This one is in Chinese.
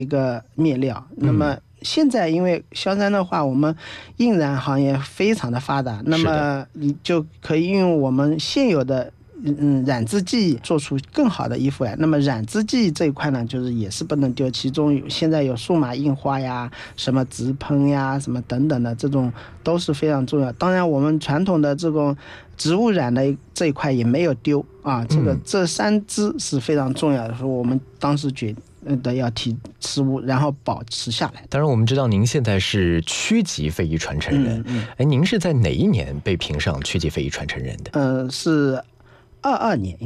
一个面料。那么现在因为萧山的话，我们印染行业非常的发达，那么你就可以运用我们现有的染织技艺做出更好的衣服来。那么染织技艺这一块呢，就是也是不能丢，其中现在有数码印花呀、什么直喷呀、什么等等的，这种都是非常重要。当然，我们传统的这种植物染的这一块也没有丢啊，这三支是非常重要的，说我们当时决的要提失误，然后保持下来。 当然，我们知道您现在是区级非遗传承人，您是在哪一年被评上区级非遗传承人的？ 是22年。